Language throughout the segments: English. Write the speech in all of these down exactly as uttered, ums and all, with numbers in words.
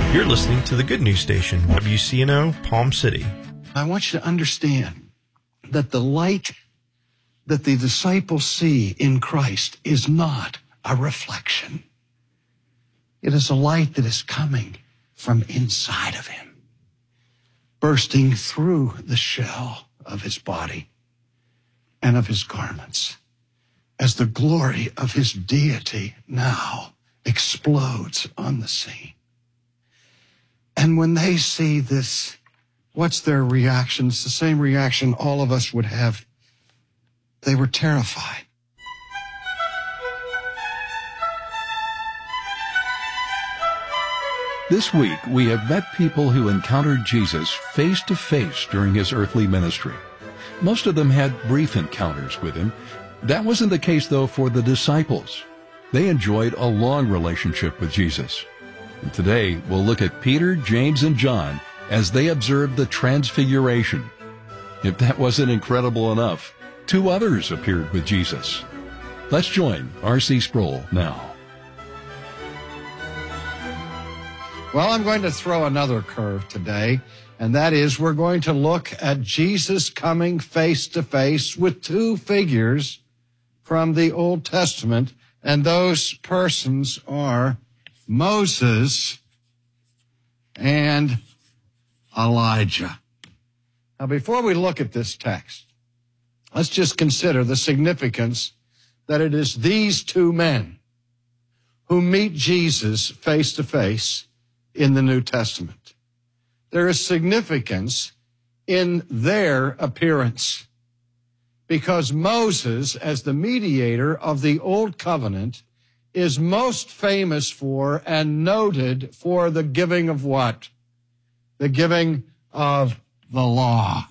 You're listening to the Good News Station, W C N O, Palm City. I want you to understand that the light that the disciples see in Christ is not a reflection. It is a light that is coming from inside of him, bursting through the shell of his body and of his garments, as the glory of his deity now explodes on the scene. And when they see this, what's their reaction? It's the same reaction all of us would have. They were terrified. This week, we have met people who encountered Jesus face to face during his earthly ministry. Most of them had brief encounters with him. That wasn't the case, though, for the disciples. They enjoyed a long relationship with Jesus. And today, we'll look at Peter, James, and John as they observed the Transfiguration. If that wasn't incredible enough, two others appeared with Jesus. Let's join R C Sproul now. Well, I'm going to throw another curve today, and that is we're going to look at Jesus coming face to face with two figures from the Old Testament, and those persons are Moses and Elijah. Now, before we look at this text, let's just consider the significance that it is these two men who meet Jesus face to face in the New Testament. There is significance in their appearance because Moses, as the mediator of the Old Covenant, is most famous for and noted for the giving of what? The giving of the law.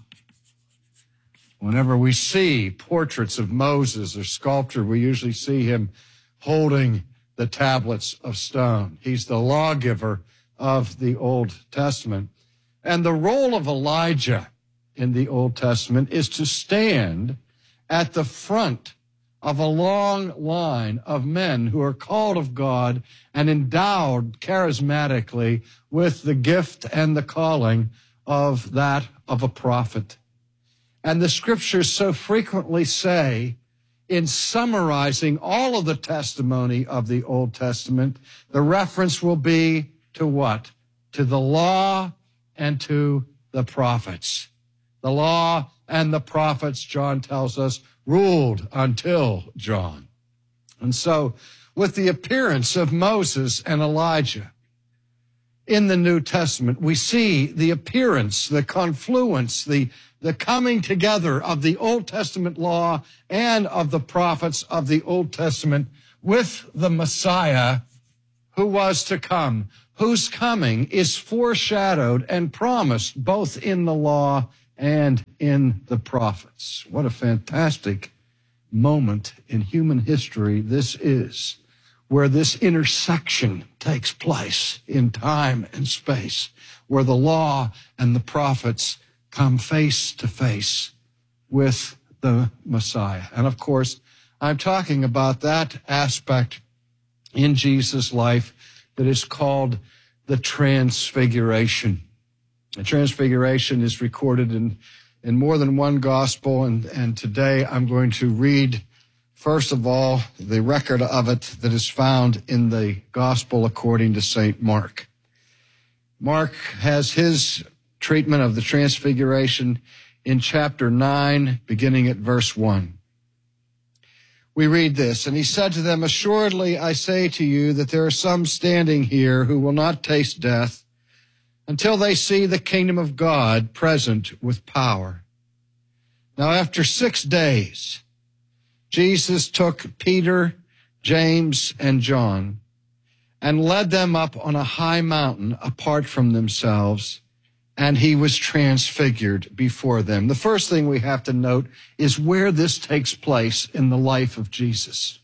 Whenever we see portraits of Moses or sculpture, we usually see him holding the tablets of stone. He's the lawgiver of the Old Testament. And the role of Elijah in the Old Testament is to stand at the front of a long line of men who are called of God and endowed charismatically with the gift and the calling of that of a prophet. And the scriptures so frequently say, in summarizing all of the testimony of the Old Testament, the reference will be to what? To the law and to the prophets. The law and the prophets, John tells us, ruled until John. And so, with the appearance of Moses and Elijah in the New Testament, we see the appearance, the confluence, the, the coming together of the Old Testament law and of the prophets of the Old Testament with the Messiah who was to come, whose coming is foreshadowed and promised both in the law and in the prophets. What a fantastic moment in human history this is, where this intersection takes place in time and space, where the law and the prophets come face to face with the Messiah. And of course, I'm talking about that aspect in Jesus' life that is called the Transfiguration. The Transfiguration is recorded in, in more than one gospel, and, and today I'm going to read, first of all, the record of it that is found in the gospel according to Saint Mark. Mark has his treatment of the Transfiguration in chapter nine, beginning at verse one. We read this, and he said to them, "Assuredly I say to you that there are some standing here who will not taste death until they see the kingdom of God present with power." Now, after six days, Jesus took Peter, James, and John and led them up on a high mountain apart from themselves, and he was transfigured before them. The first thing we have to note is where this takes place in the life of Jesus.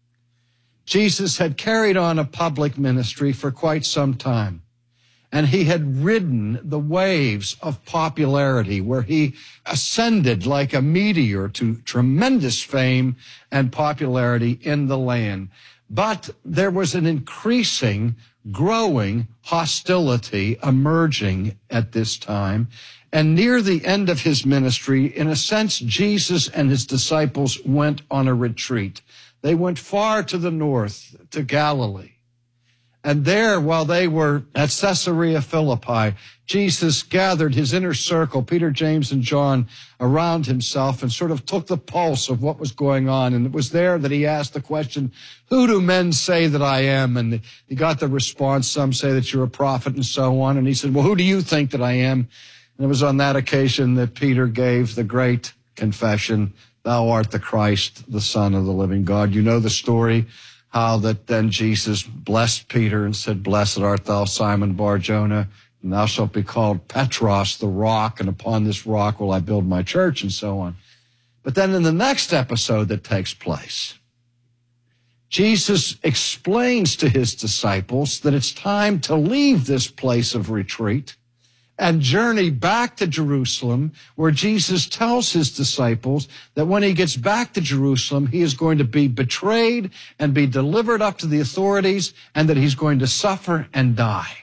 Jesus had carried on a public ministry for quite some time, and he had ridden the waves of popularity where he ascended like a meteor to tremendous fame and popularity in the land. But there was an increasing growing hostility emerging at this time. And near the end of his ministry, in a sense, Jesus and his disciples went on a retreat. They went far to the north, to Galilee. And there, while they were at Caesarea Philippi, Jesus gathered his inner circle, Peter, James, and John, around himself and sort of took the pulse of what was going on. And it was there that he asked the question, who do men say that I am? And he got the response, some say that you're a prophet and so on. And he said, well, who do you think that I am? And it was on that occasion that Peter gave the great confession, thou art the Christ, the Son of the living God. You know the story, how that then Jesus blessed Peter and said, blessed art thou, Simon Bar-Jonah, and thou shalt be called Petros, the rock, and upon this rock will I build my church, and so on. But then in the next episode that takes place, Jesus explains to his disciples that it's time to leave this place of retreat and journey back to Jerusalem, where Jesus tells his disciples that when he gets back to Jerusalem, he is going to be betrayed and be delivered up to the authorities, and that he's going to suffer and die.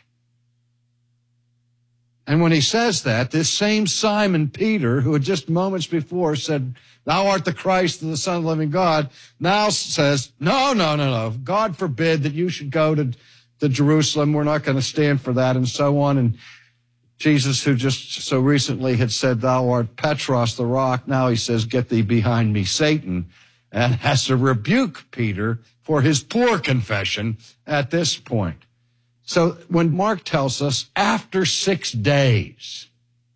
And when he says that, this same Simon Peter, who had just moments before said, thou art the Christ, the Son of the living God, now says, no, no, no, no, God forbid that you should go to, to Jerusalem. We're not going to stand for that, and so on. And Jesus, who just so recently had said, thou art Petros, the rock, now he says, get thee behind me, Satan, and has to rebuke Peter for his poor confession at this point. So when Mark tells us after six days,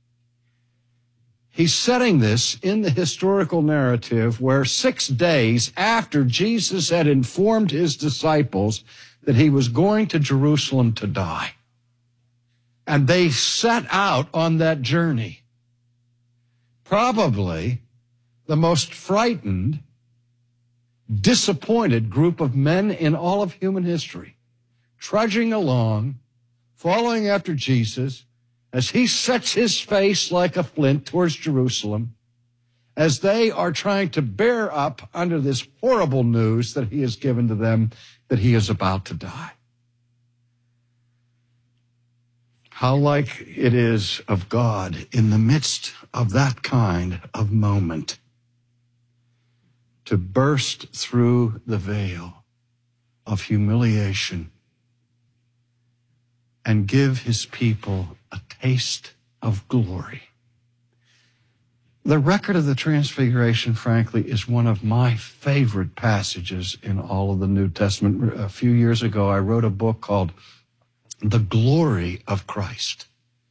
he's setting this in the historical narrative where six days after Jesus had informed his disciples that he was going to Jerusalem to die, and they set out on that journey. Probably the most frightened, disappointed group of men in all of human history, trudging along, following after Jesus, as he sets his face like a flint towards Jerusalem, as they are trying to bear up under this horrible news that he has given to them that he is about to die. How like it is of God in the midst of that kind of moment to burst through the veil of humiliation and give his people a taste of glory. The record of the Transfiguration, frankly, is one of my favorite passages in all of the New Testament. A few years ago, I wrote a book called The Glory of Christ.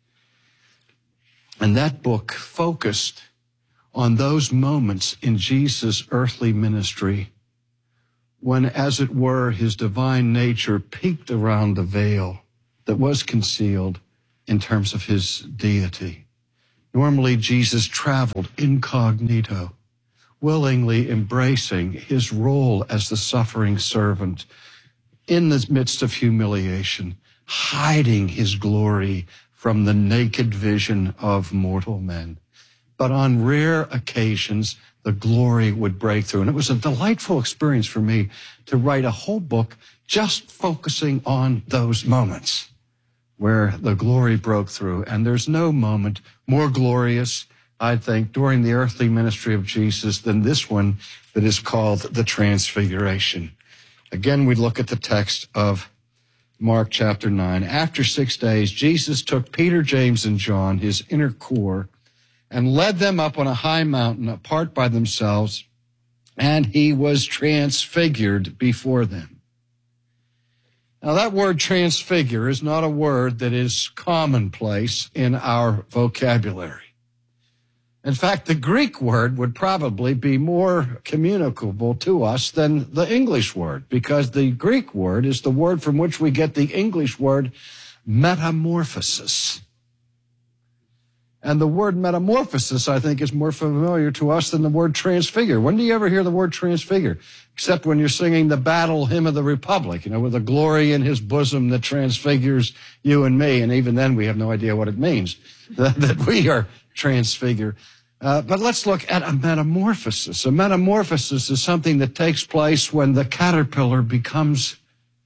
And that book focused on those moments in Jesus' earthly ministry when, as it were, his divine nature peeked around the veil that was concealed in terms of his deity. Normally, Jesus traveled incognito, willingly embracing his role as the suffering servant in the midst of humiliation, hiding his glory from the naked vision of mortal men. But on rare occasions, the glory would break through. And it was a delightful experience for me to write a whole book just focusing on those moments where the glory broke through. And there's no moment more glorious, I think, during the earthly ministry of Jesus than this one that is called the Transfiguration. Again, we look at the text of Mark chapter nine. After six days, Jesus took Peter, James, and John, his inner core, and led them up on a high mountain apart by themselves, and he was transfigured before them. Now, that word transfigure is not a word that is commonplace in our vocabulary. In fact, the Greek word would probably be more communicable to us than the English word, because the Greek word is the word from which we get the English word metamorphosis. And the word metamorphosis, I think, is more familiar to us than the word transfigure. When do you ever hear the word transfigure? Except when you're singing the battle hymn of the Republic, you know, with the glory in his bosom that transfigures you and me. And even then, we have no idea what it means, that, that we are transfigured. Uh, but let's look at a metamorphosis. A metamorphosis is something that takes place when the caterpillar becomes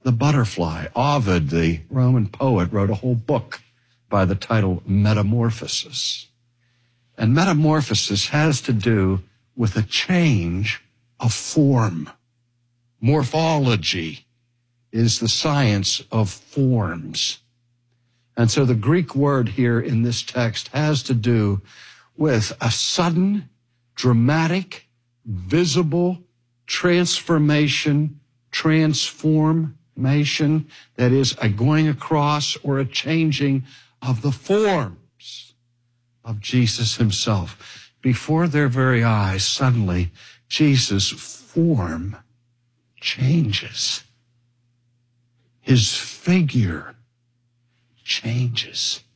the butterfly. Ovid, the Roman poet, wrote a whole book by the title Metamorphosis. And metamorphosis has to do with a change of form. Morphology is the science of forms. And so the Greek word here in this text has to do with a sudden, dramatic, visible transformation, transformation, that is a going across or a changing of the forms of Jesus himself. Before their very eyes, suddenly, Jesus' form changes. His figure changes.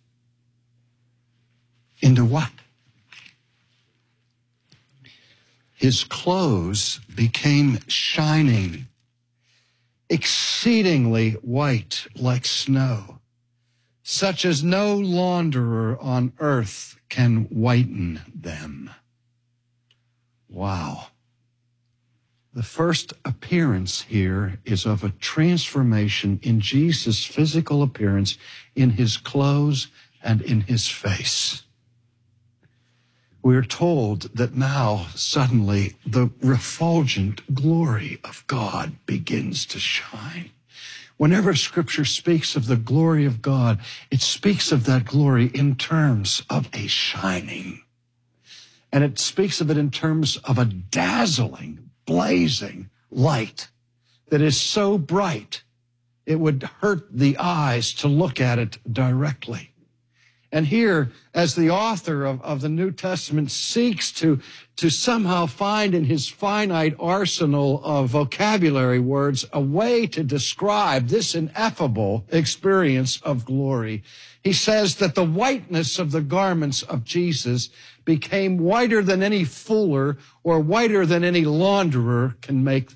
Into what? His clothes became shining, exceedingly white like snow, such as no launderer on earth can whiten them. Wow. The first appearance here is of a transformation in Jesus' physical appearance, in his clothes and in his face. We're told that now suddenly the refulgent glory of God begins to shine. Whenever Scripture speaks of the glory of God, it speaks of that glory in terms of a shining. And it speaks of it in terms of a dazzling, blazing light that is so bright it would hurt the eyes to look at it directly. And here, as the author of, of the New Testament seeks to, to somehow find in his finite arsenal of vocabulary words a way to describe this ineffable experience of glory, he says that the whiteness of the garments of Jesus became whiter than any fuller or whiter than any launderer can make.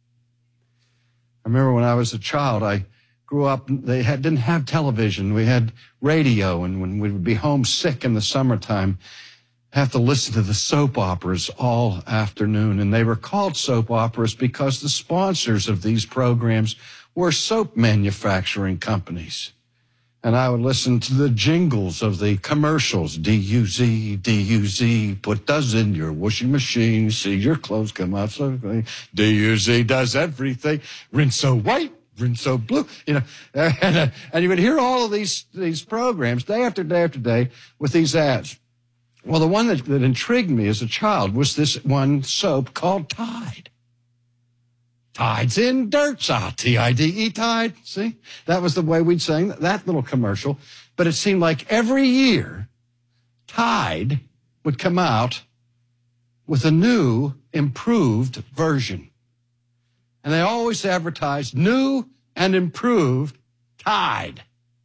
I remember when I was a child, I grew up, they had, didn't have television. We had radio, and when we would be homesick in the summertime, have to listen to the soap operas all afternoon. And they were called soap operas because the sponsors of these programs were soap manufacturing companies. And I would listen to the jingles of the commercials. D U Z, D U Z, put those in your washing machine, see your clothes come out so clean. D U Z does everything. Rinse so white, rinse so blue. You know, and, uh, and you would hear all of these, these programs day after day after day with these ads. Well, the one that, that intrigued me as a child was this one soap called Tide. Tide's in dirt, ah, T I D E, Tide. See? That was the way we'd sing that little commercial. But it seemed like every year, Tide would come out with a new, improved version. And they always advertised new and improved Tide.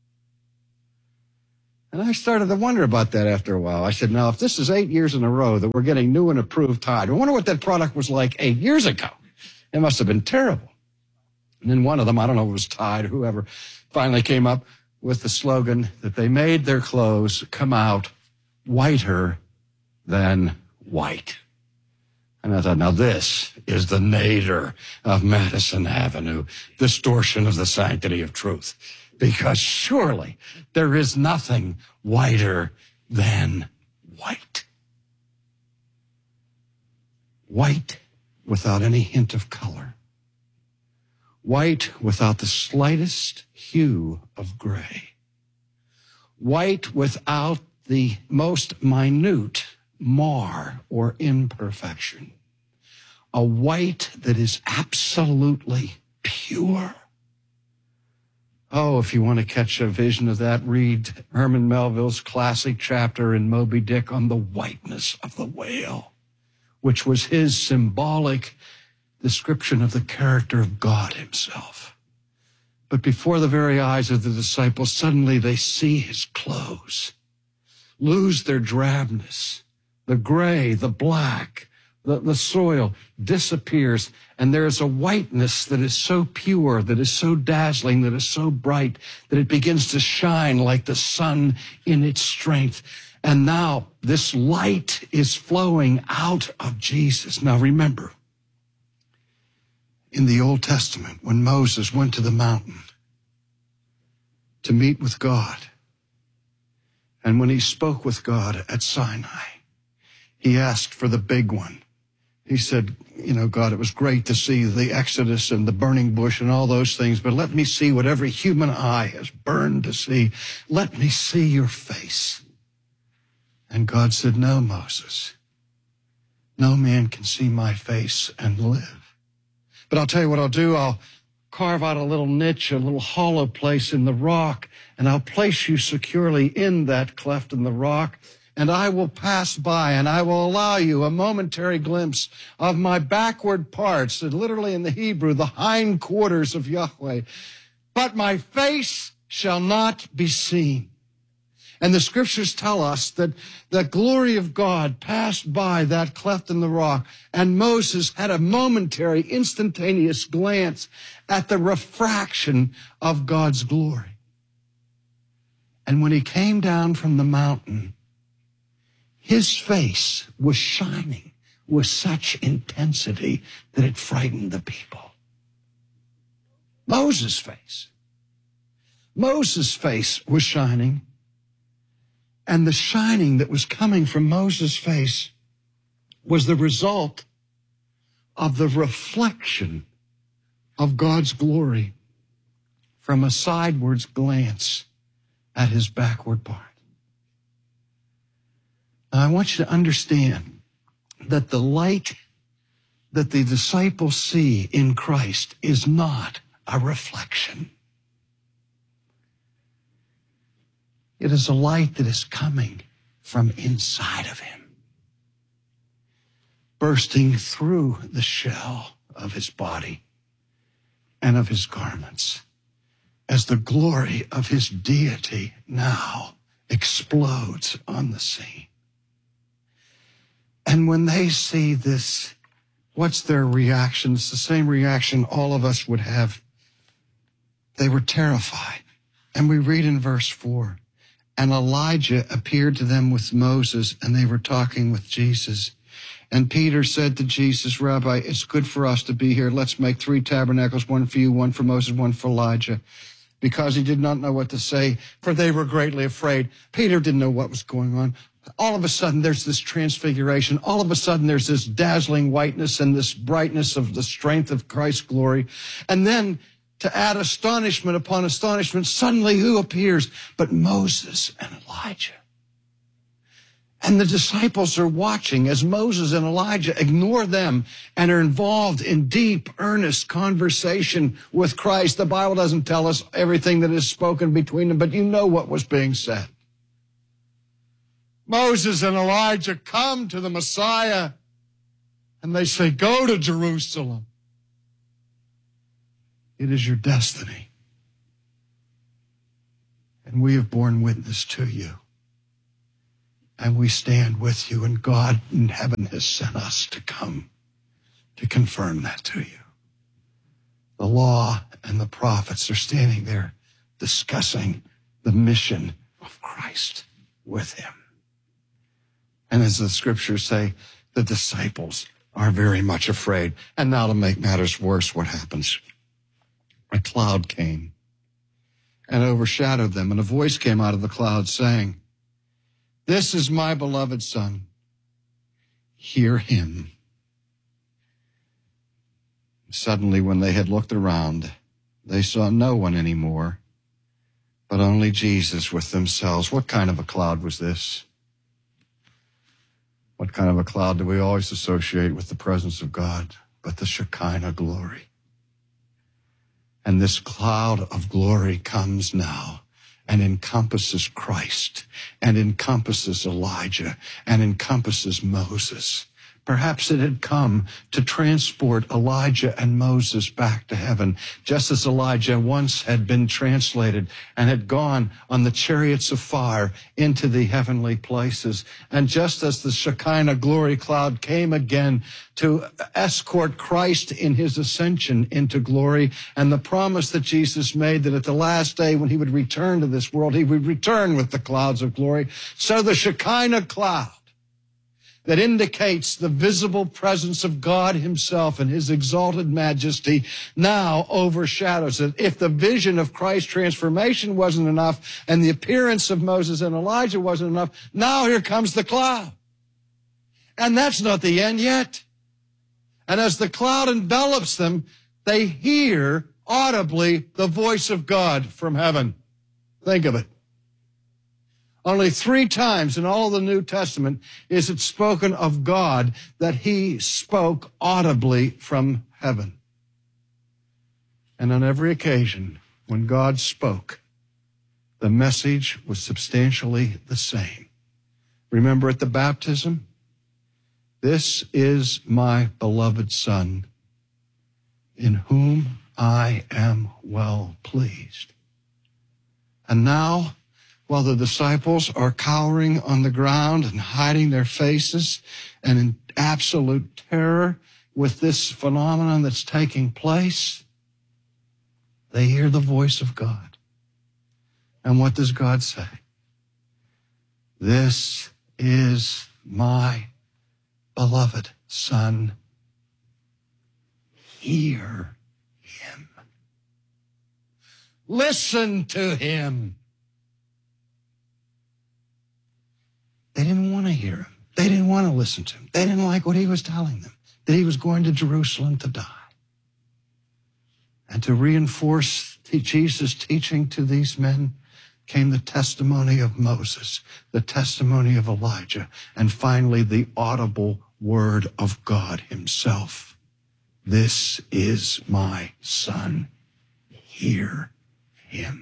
And I started to wonder about that after a while. I said, now, if this is eight years in a row that we're getting new and improved Tide, I wonder what that product was like eight years ago. It must have been terrible. And then one of them, I don't know if it was Tide or whoever, finally came up with the slogan that they made their clothes come out whiter than white. And I thought, now this is the nadir of Madison Avenue, distortion of the sanctity of truth. Because surely there is nothing whiter than white. White without any hint of color. White without the slightest hue of gray. White without the most minute mar or imperfection. A white that is absolutely pure. Oh, if you want to catch a vision of that, read Herman Melville's classic chapter in Moby Dick on the whiteness of the whale, which was his symbolic description of the character of God himself. But before the very eyes of the disciples, suddenly they see his clothes lose their drabness. The gray, the black, the, the soil disappears, and there is a whiteness that is so pure, that is so dazzling, that is so bright, that it begins to shine like the sun in its strength. And now this light is flowing out of Jesus. Now remember, in the Old Testament when Moses went to the mountain to meet with God. And when he spoke with God at Sinai, he asked for the big one. He said, you know, God, it was great to see the Exodus and the burning bush and all those things, but let me see what every human eye has burned to see. Let me see your face. And God said, no, Moses, no man can see my face and live. But I'll tell you what I'll do. I'll carve out a little niche, a little hollow place in the rock, and I'll place you securely in that cleft in the rock. And I will pass by, and I will allow you a momentary glimpse of my backward parts, and literally in the Hebrew, the hind quarters of Yahweh. But my face shall not be seen. And the scriptures tell us that the glory of God passed by that cleft in the rock, and Moses had a momentary, instantaneous glance at the refraction of God's glory. And when he came down from the mountain, his face was shining with such intensity that it frightened the people. Moses' face. Moses' face was shining. And the shining that was coming from Moses' face was the result of the reflection of God's glory from a sidewards glance at his backward part. Now, I want you to understand that the light that the disciples see in Christ is not a reflection. It is a light that is coming from inside of him, bursting through the shell of his body and of his garments, as the glory of his deity now explodes on the scene. And when they see this, what's their reaction? It's the same reaction all of us would have. They were terrified. And we read in verse four, and Elijah appeared to them with Moses, and they were talking with Jesus. And Peter said to Jesus, Rabbi, it's good for us to be here. Let's make three tabernacles, one for you, one for Moses, one for Elijah. Because he did not know what to say, for they were greatly afraid. Peter didn't know what was going on. All of a sudden, there's this transfiguration. All of a sudden, there's this dazzling whiteness and this brightness of the strength of Christ's glory. And then, to add astonishment upon astonishment, suddenly who appears but Moses and Elijah? And the disciples are watching as Moses and Elijah ignore them and are involved in deep, earnest conversation with Christ. The Bible doesn't tell us everything that is spoken between them, but you know what was being said. Moses and Elijah come to the Messiah, and they say, go to Jerusalem. It is your destiny. And we have borne witness to you. And we stand with you, and God in heaven has sent us to come to confirm that to you. The law and the prophets are standing there discussing the mission of Christ with him. And as the scriptures say, the disciples are very much afraid. And now to make matters worse, what happens? A cloud came and overshadowed them, and a voice came out of the cloud saying, this is my beloved Son. Hear him. Suddenly, when they had looked around, they saw no one anymore, but only Jesus with themselves. What kind of a cloud was this? What kind of a cloud do we always associate with the presence of God but the Shekinah glory? And this cloud of glory comes now and encompasses Christ, and encompasses Elijah, and encompasses Moses. Perhaps it had come to transport Elijah and Moses back to heaven, just as Elijah once had been translated and had gone on the chariots of fire into the heavenly places. And just as the Shekinah glory cloud came again to escort Christ in his ascension into glory, and the promise that Jesus made that at the last day when he would return to this world, he would return with the clouds of glory. So the Shekinah cloud that indicates the visible presence of God himself and his exalted majesty now overshadows it. If the vision of Christ's transformation wasn't enough and the appearance of Moses and Elijah wasn't enough, now here comes the cloud. And that's not the end yet. And as the cloud envelops them, they hear audibly the voice of God from heaven. Think of it. Only three times in all of the New Testament is it spoken of God that he spoke audibly from heaven. And on every occasion, when God spoke, the message was substantially the same. Remember at the baptism? This is my beloved Son, in whom I am well pleased. And now, while the disciples are cowering on the ground and hiding their faces and in absolute terror with this phenomenon that's taking place, they hear the voice of God. And what does God say? This is my beloved Son. Hear him. Listen to him. They didn't want to hear him. They didn't want to listen to him. They didn't like what he was telling them, that he was going to Jerusalem to die. And to reinforce Jesus' teaching to these men came the testimony of Moses, the testimony of Elijah, and finally the audible word of God himself. This is my Son. Hear him.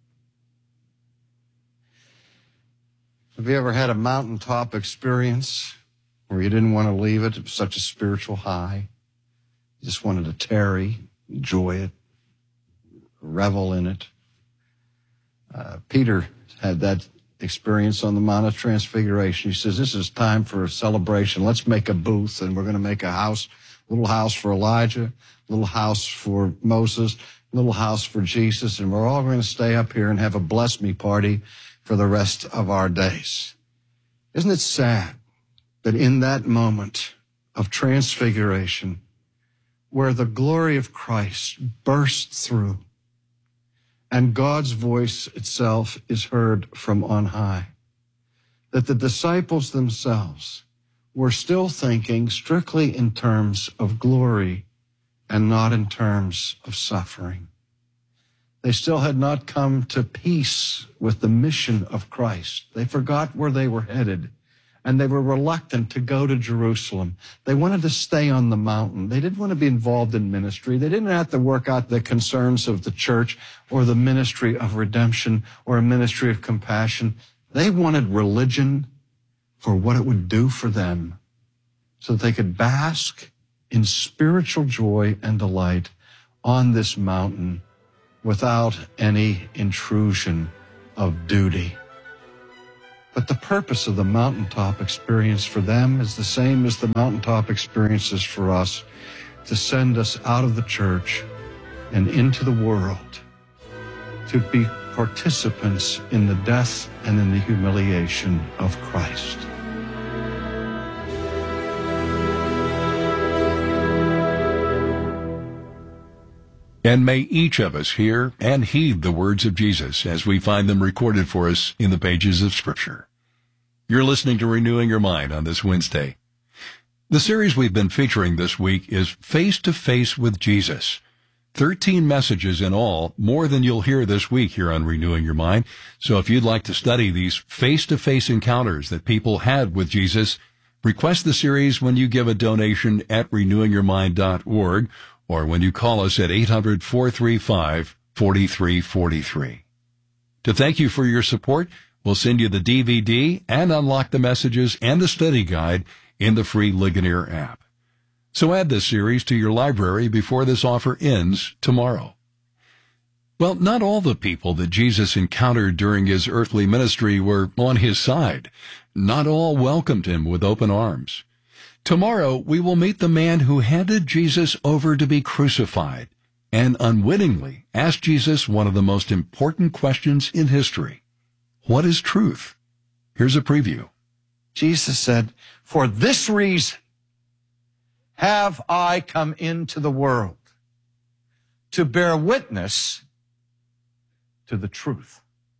Have you ever had a mountaintop experience where you didn't want to leave it? It was such a spiritual high. You just wanted to tarry, enjoy it, revel in it. Uh, Peter had that experience on the Mount of Transfiguration. He says, this is time for a celebration. Let's make a booth, and we're going to make a house, little house for Elijah, little house for Moses, little house for Jesus, and we're all going to stay up here and have a bless me party for the rest of our days. Isn't it sad that in that moment of transfiguration, where the glory of Christ bursts through and God's voice itself is heard from on high, that the disciples themselves were still thinking strictly in terms of glory and not in terms of suffering? They still had not come to peace with the mission of Christ. They forgot where they were headed, and they were reluctant to go to Jerusalem. They wanted to stay on the mountain. They didn't want to be involved in ministry. They didn't have to work out the concerns of the church or the ministry of redemption or a ministry of compassion. They wanted religion for what it would do for them so that they could bask in spiritual joy and delight on this mountain without any intrusion of duty. But the purpose of the mountaintop experience for them is the same as the mountaintop experiences for us, to send us out of the church and into the world, to be participants in the death and in the humiliation of Christ. And may each of us hear and heed the words of Jesus as we find them recorded for us in the pages of Scripture. You're listening to Renewing Your Mind on this Wednesday. The series we've been featuring this week is Face to Face with Jesus. Thirteen messages in all, more than you'll hear this week here on Renewing Your Mind. So if you'd like to study these face-to-face encounters that people had with Jesus, request the series when you give a donation at renewing your mind dot org or when you call us at eight hundred, four three five, four three four three. To thank you for your support, we'll send you the D V D and unlock the messages and the study guide in the free Ligonier app. So add this series to your library before this offer ends tomorrow. Well, not all the people that Jesus encountered during his earthly ministry were on his side. Not all welcomed him with open arms. Tomorrow, we will meet the man who handed Jesus over to be crucified and unwittingly asked Jesus one of the most important questions in history. What is truth? Here's a preview. Jesus said, for this reason have I come into the world, to bear witness to the truth.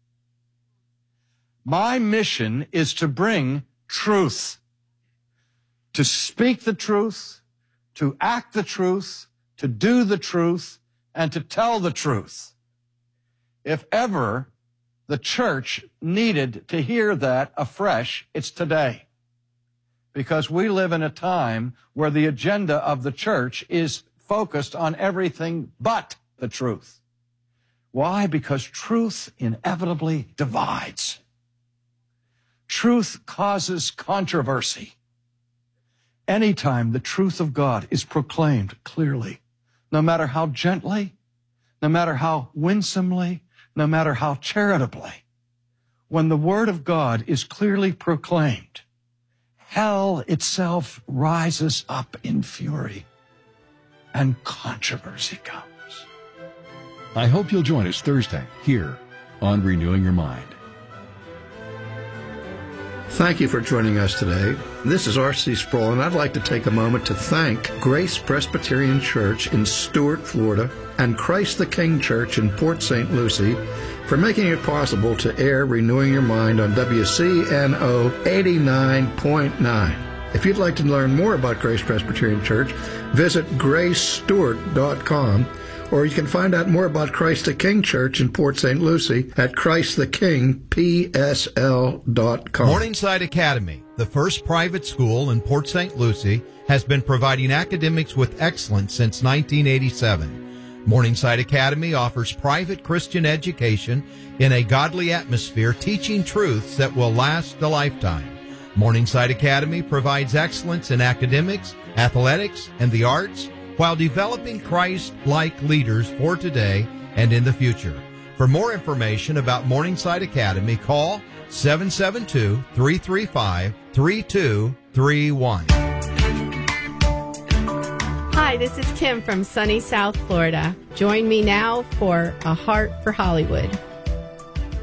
My mission is to bring truth, to speak the truth, to act the truth, to do the truth, and to tell the truth. If ever the church needed to hear that afresh, it's today. Because we live in a time where the agenda of the church is focused on everything but the truth. Why? Because truth inevitably divides. Truth causes controversy. Anytime the truth of God is proclaimed clearly, no matter how gently, no matter how winsomely, no matter how charitably, when the word of God is clearly proclaimed, hell itself rises up in fury and controversy comes. I hope you'll join us Thursday here on Renewing Your Mind. Thank you for joining us today. This is R C Sproul, and I'd like to take a moment to thank Grace Presbyterian Church in Stuart, Florida, and Christ the King Church in Port Saint Lucie for making it possible to air Renewing Your Mind on W C N O eighty-nine point nine. If you'd like to learn more about Grace Presbyterian Church, visit grace stewart dot com, or you can find out more about Christ the King Church in Port Saint Lucie at christ the king p s l dot com. Morningside Academy, the first private school in Port Saint Lucie, has been providing academics with excellence since nineteen eighty-seven. Morningside Academy offers private Christian education in a godly atmosphere, teaching truths that will last a lifetime. Morningside Academy provides excellence in academics, athletics, and the arts, while developing Christ-like leaders for today and in the future. For more information about Morningside Academy, call seven seven two, three three five, three two three one. Hi, this is Kim from sunny South Florida. Join me now for A Heart for Hollywood.